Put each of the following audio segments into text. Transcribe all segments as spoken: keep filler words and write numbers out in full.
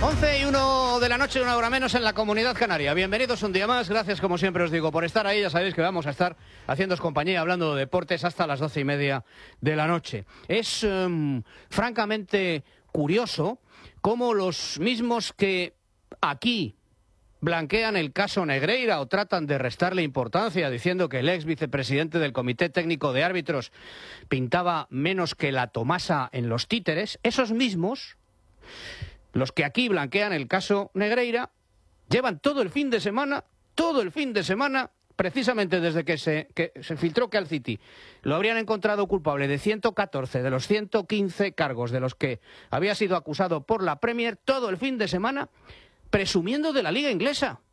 once y uno de la noche, una hora menos en la Comunidad Canaria. Bienvenidos un día más. Gracias, como siempre os digo, por estar ahí. Ya sabéis que vamos a estar haciéndoos compañía, hablando de deportes hasta las doce y media de la noche. Es um, francamente curioso cómo los mismos que aquí blanquean el caso Negreira o tratan de restarle importancia diciendo que el ex vicepresidente del Comité Técnico de Árbitros pintaba menos que la Tomasa en los títeres, esos mismos, los que aquí blanquean el caso Negreira, llevan todo el fin de semana, todo el fin de semana, precisamente desde que se, que se filtró que al City lo habrían encontrado culpable de ciento catorce de los ciento quince cargos de los que había sido acusado por la Premier, todo el fin de semana presumiendo de la liga inglesa.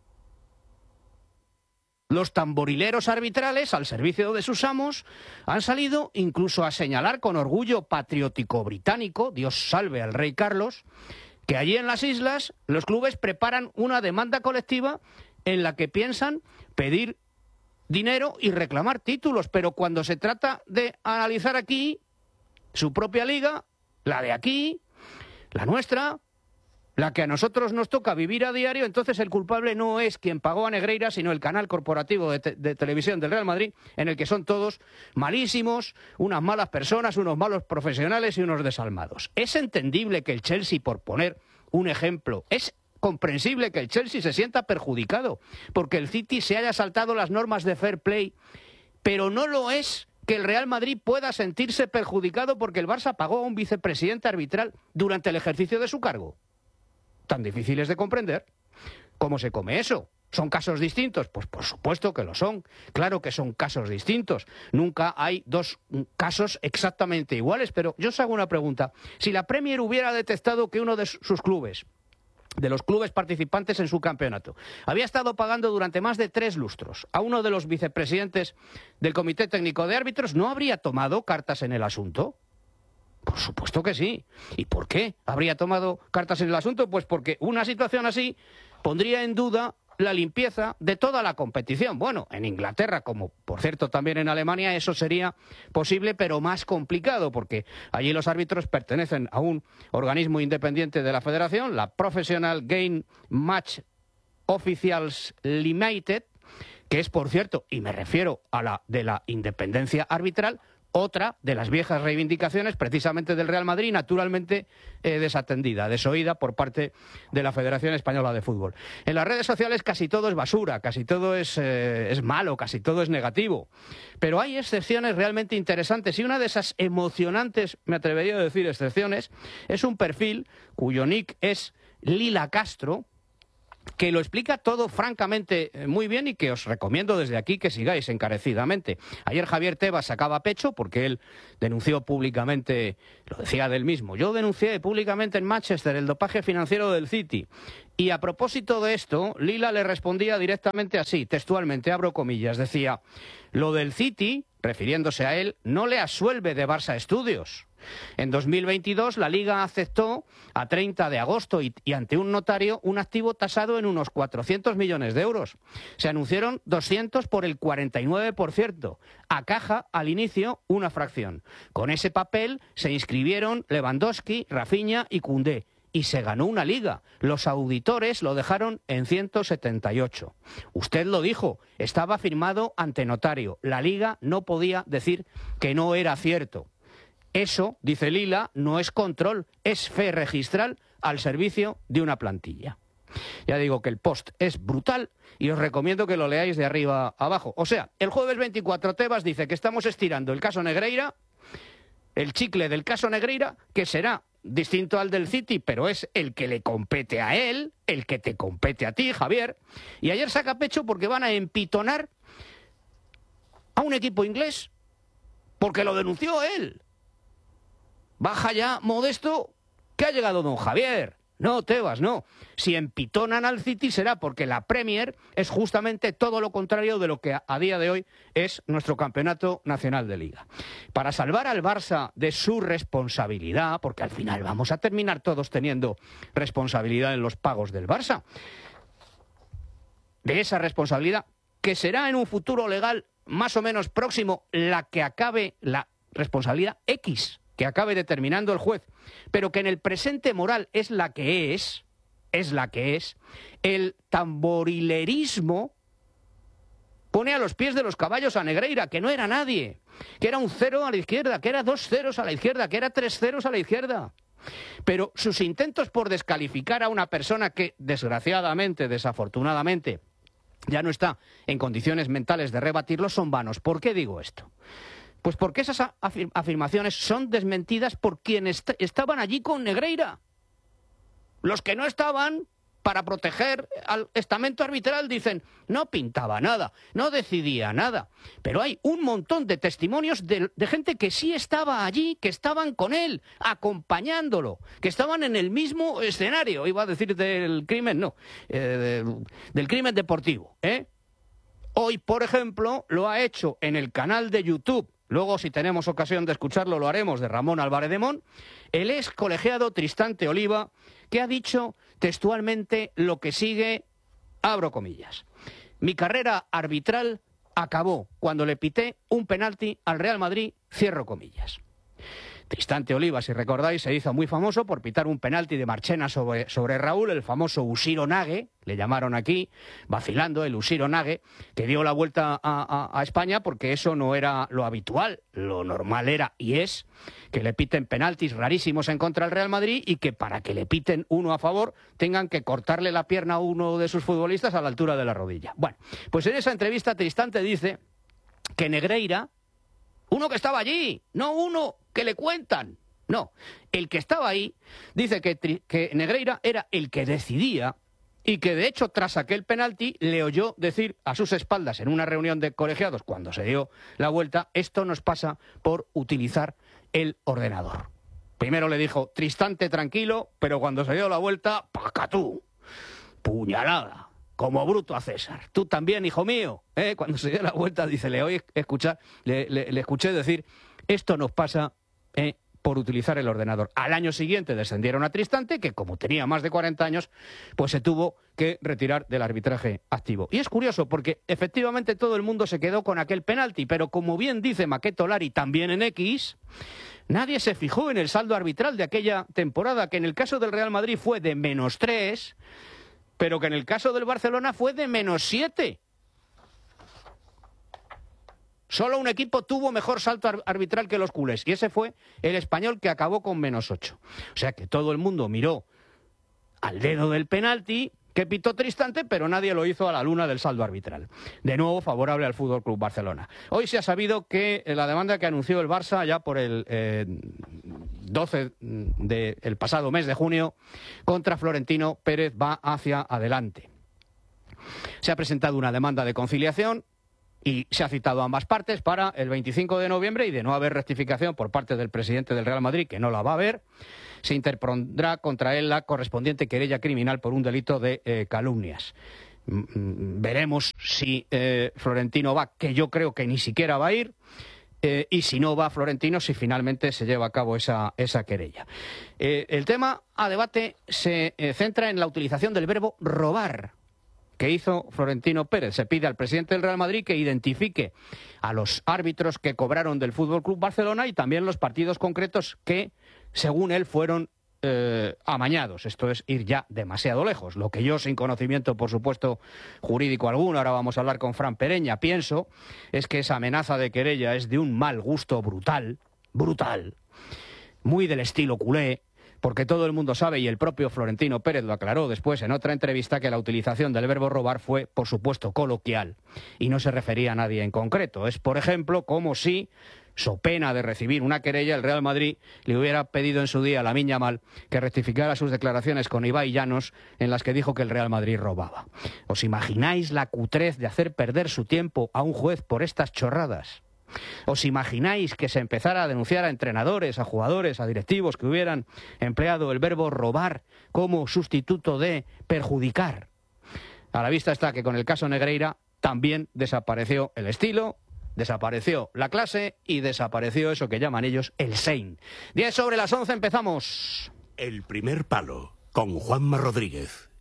Los tamborileros arbitrales, al servicio de sus amos, han salido incluso a señalar con orgullo patriótico británico, Dios salve al rey Carlos, que allí en las islas los clubes preparan una demanda colectiva en la que piensan pedir dinero y reclamar títulos, pero cuando se trata de analizar aquí su propia liga, la de aquí, la nuestra, la que a nosotros nos toca vivir a diario, entonces el culpable no es quien pagó a Negreira, sino el canal corporativo de, te de televisión del Real Madrid, en el que son todos malísimos, unas malas personas, unos malos profesionales y unos desalmados. Es entendible que el Chelsea, por poner un ejemplo, es comprensible que el Chelsea se sienta perjudicado porque el City se haya saltado las normas de fair play, pero no lo es que el Real Madrid pueda sentirse perjudicado porque el Barça pagó a un vicepresidente arbitral durante el ejercicio de su cargo. Tan difíciles de comprender. ¿Cómo se come eso? ¿Son casos distintos? Pues por supuesto que lo son. Claro que son casos distintos. Nunca hay dos casos exactamente iguales, pero yo os hago una pregunta. Si la Premier hubiera detectado que uno de sus clubes, de los clubes participantes en su campeonato, había estado pagando durante más de tres lustros a uno de los vicepresidentes del Comité Técnico de Árbitros, ¿no habría tomado cartas en el asunto? Por supuesto que sí. ¿Y por qué habría tomado cartas en el asunto? Pues porque una situación así pondría en duda la limpieza de toda la competición. Bueno, en Inglaterra, como por cierto también en Alemania, eso sería posible, pero más complicado, porque allí los árbitros pertenecen a un organismo independiente de la federación, la Professional Game Match Officials Limited, que es, por cierto, y me refiero a la de la independencia arbitral, otra de las viejas reivindicaciones precisamente del Real Madrid, naturalmente eh, desatendida, desoída por parte de la Federación Española de Fútbol. En las redes sociales casi todo es basura, casi todo es, eh, es malo, casi todo es negativo. Pero hay excepciones realmente interesantes y una de esas emocionantes, me atrevería a decir excepciones, es un perfil cuyo nick es Lila Castro, que lo explica todo francamente muy bien y que os recomiendo desde aquí que sigáis encarecidamente. Ayer Javier Tebas sacaba pecho porque él denunció públicamente, lo decía del mismo, yo denuncié públicamente en Manchester el dopaje financiero del City. Y a propósito de esto, Lila le respondía directamente así, textualmente, abro comillas, decía, lo del City, refiriéndose a él, no le absuelve de Barça Estudios. En dos mil veintidós la Liga aceptó a treinta de agosto y, y ante un notario un activo tasado en unos cuatrocientos millones de euros. Se anunciaron doscientos por el cuarenta y nueve por ciento. A caja, al inicio, una fracción. Con ese papel se inscribieron Lewandowski, Rafinha y Koundé. Y se ganó una liga. Los auditores lo dejaron en ciento setenta y ocho. Usted lo dijo, estaba firmado ante notario. La liga no podía decir que no era cierto. Eso, dice Lila, no es control, es fe registral al servicio de una plantilla. Ya digo que el post es brutal y os recomiendo que lo leáis de arriba a abajo. O sea, el jueves veinticuatro Tebas dice que estamos estirando el caso Negreira, el chicle del caso Negreira, que será distinto al del City, pero es el que le compete a él, el que te compete a ti, Javier. Y ayer saca pecho porque van a empitonar a un equipo inglés porque lo denunció él. Baja ya, Modesto, que ha llegado don Javier. No, Tebas, no. Si empitonan al City será porque la Premier es justamente todo lo contrario de lo que a, a día de hoy es nuestro campeonato nacional de Liga. Para salvar al Barça de su responsabilidad, porque al final vamos a terminar todos teniendo responsabilidad en los pagos del Barça, de esa responsabilidad, que será en un futuro legal más o menos próximo la que acabe la responsabilidad X, que acabe determinando el juez, pero que en el presente moral es la que es, es la que es, el tamborilerismo pone a los pies de los caballos a Negreira, que no era nadie, que era un cero a la izquierda, que era dos ceros a la izquierda, que era tres ceros a la izquierda. Pero sus intentos por descalificar a una persona que, desgraciadamente, desafortunadamente, ya no está en condiciones mentales de rebatirlo, son vanos. ¿Por qué digo esto? Pues porque esas afir- afirmaciones son desmentidas por quienes est- estaban allí con Negreira. Los que no estaban, para proteger al estamento arbitral, dicen, no pintaba nada, no decidía nada. Pero hay un montón de testimonios de, de gente que sí estaba allí, que estaban con él, acompañándolo, que estaban en el mismo escenario, iba a decir del crimen, no, eh, del, del crimen deportivo, ¿eh? Hoy, por ejemplo, lo ha hecho en el canal de YouTube, luego si tenemos ocasión de escucharlo lo haremos, de Ramón Álvarez de Mon, el ex colegiado Tristante Oliva, que ha dicho textualmente lo que sigue, abro comillas. Mi carrera arbitral acabó cuando le pité un penalti al Real Madrid, cierro comillas. Tristante Oliva, si recordáis, se hizo muy famoso por pitar un penalti de Marchena sobre, sobre Raúl, el famoso Usironage, le llamaron aquí, vacilando, el Usironage, que dio la vuelta a, a, a España porque eso no era lo habitual. Lo normal era, y es, que le piten penaltis rarísimos en contra del Real Madrid y que para que le piten uno a favor tengan que cortarle la pierna a uno de sus futbolistas a la altura de la rodilla. Bueno, pues en esa entrevista Tristante dice que Negreira, uno que estaba allí, no uno que le cuentan, no, el que estaba ahí, dice que, que Negreira era el que decidía y que de hecho tras aquel penalti le oyó decir a sus espaldas en una reunión de colegiados cuando se dio la vuelta, esto nos pasa por utilizar el ordenador. Primero le dijo, Tristante, tranquilo, pero cuando se dio la vuelta, ¡pacatú! Puñalada. Como bruto a César. Tú también, hijo mío. ¿eh? Cuando se dio la vuelta, dice, le oí escuchar, le, le, le escuché decir, esto nos pasa eh, por utilizar el ordenador. Al año siguiente descendieron a Tristante, que como tenía más de cuarenta años, pues se tuvo que retirar del arbitraje activo. Y es curioso, porque efectivamente todo el mundo se quedó con aquel penalti, pero como bien dice Maqueto Lari, también en X, nadie se fijó en el saldo arbitral de aquella temporada, que en el caso del Real Madrid fue de menos tres, pero que en el caso del Barcelona fue de menos siete. Solo un equipo tuvo mejor salto arbitral que los culés, y ese fue el Español, que acabó con menos ocho. O sea que todo el mundo miró al dedo del penalti que pitó Tristante, pero nadie lo hizo a la luna del saldo arbitral. De nuevo, favorable al Fútbol Club Barcelona. Hoy se ha sabido que la demanda que anunció el Barça ya por el eh, doce del pasado mes de junio contra Florentino Pérez va hacia adelante. Se ha presentado una demanda de conciliación y se ha citado a ambas partes para el veinticinco de noviembre, y de no haber rectificación por parte del presidente del Real Madrid, que no la va a haber, se interpondrá contra él la correspondiente querella criminal por un delito de eh, calumnias. Mm, veremos si eh, Florentino va, que yo creo que ni siquiera va a ir, eh, y si no va Florentino, si finalmente se lleva a cabo esa, esa querella. Eh, el tema a debate se eh, centra en la utilización del verbo robar que hizo Florentino Pérez. Se pide al presidente del Real Madrid que identifique a los árbitros que cobraron del Fútbol Club Barcelona y también los partidos concretos que, según él, fueron eh, amañados. Esto es ir ya demasiado lejos. Lo que yo, sin conocimiento, por supuesto, jurídico alguno, ahora vamos a hablar con Fran Pereña, pienso, es que esa amenaza de querella es de un mal gusto brutal, brutal, muy del estilo culé, porque todo el mundo sabe, y el propio Florentino Pérez lo aclaró después en otra entrevista, que la utilización del verbo robar fue, por supuesto, coloquial y no se refería a nadie en concreto. Es, por ejemplo, como si, so pena de recibir una querella, el Real Madrid le hubiera pedido en su día a Lamine Yamal que rectificara sus declaraciones con Ibai Llanos, en las que dijo que el Real Madrid robaba. ¿Os imagináis la cutrez de hacer perder su tiempo a un juez por estas chorradas? ¿Os imagináis que se empezara a denunciar a entrenadores, a jugadores, a directivos que hubieran empleado el verbo robar como sustituto de perjudicar? A la vista está que con el caso Negreira también desapareció el estilo, desapareció la clase y desapareció eso que llaman ellos el Sein. diez sobre las once, empezamos. El primer palo, con Juanma Rodríguez.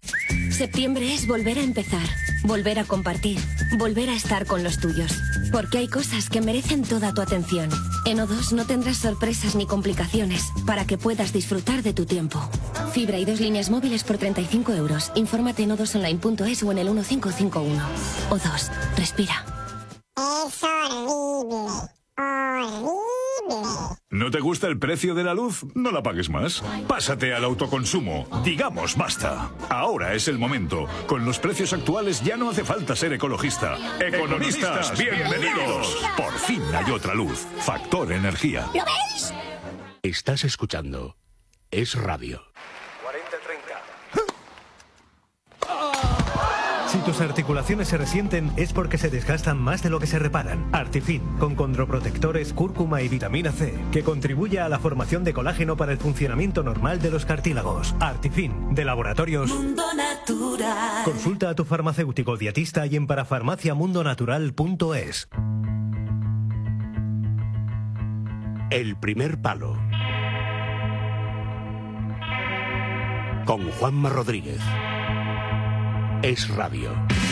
Septiembre es volver a empezar, volver a compartir, volver a estar con los tuyos. Porque hay cosas que merecen toda tu atención. En O dos no tendrás sorpresas ni complicaciones para que puedas disfrutar de tu tiempo. Fibra y dos líneas móviles por treinta y cinco euros. Infórmate en o dos online punto es o en el uno cinco cinco uno. O dos, respira. Es horrible, horrible. ¿No te gusta el precio de la luz? No la pagues más. Pásate al autoconsumo. Digamos basta. Ahora es el momento. Con los precios actuales ya no hace falta ser ecologista. Economistas, bienvenidos. Por fin hay otra luz. Factor Energía. ¿Lo veis? Estás escuchando Es Radio. cuarenta treinta. Si tus articulaciones se resienten es porque se desgastan más de lo que se reparan. Artifin, con condroprotectores, cúrcuma y vitamina C, que contribuye a la formación de colágeno para el funcionamiento normal de los cartílagos. Artifin, de Laboratorios Mundo Natural. Consulta a tu farmacéutico dietista y en parafarmaciamundonatural punto es. El primer palo. Con Juanma Rodríguez. Es Radio.